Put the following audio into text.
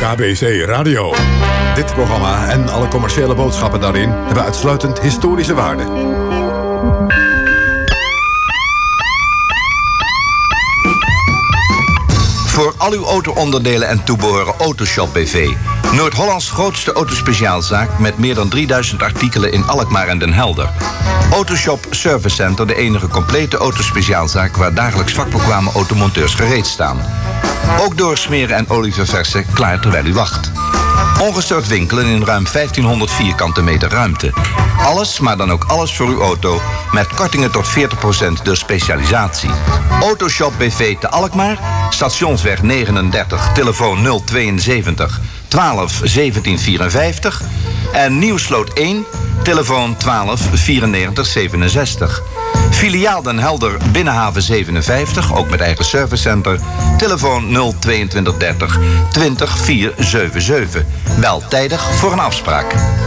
KBC Radio. Dit programma en alle commerciële boodschappen daarin hebben uitsluitend historische waarde. Voor al uw auto-onderdelen en toebeheuren Autoshop BV. Noord-Hollands grootste autospeciaalzaak met meer dan 3000 artikelen in Alkmaar en Den Helder. Autoshop Service Center, de enige complete autospeciaalzaak waar dagelijks vakbekwame automonteurs gereed staan. Ook doorsmeren en olie verversen klaar terwijl u wacht. Ongestoord winkelen in ruim 1500 vierkante meter ruimte. Alles, maar dan ook alles voor uw auto met kortingen tot 40% door specialisatie. Autoshop BV te Alkmaar, Stationsweg 39, telefoon 072 12 17 54 en Nieuwsloot 1, telefoon 12 94 67. Filiaal Den Helder, Binnenhaven 57, ook met eigen servicecenter, telefoon 022 30 20 477. Wel tijdig voor een afspraak.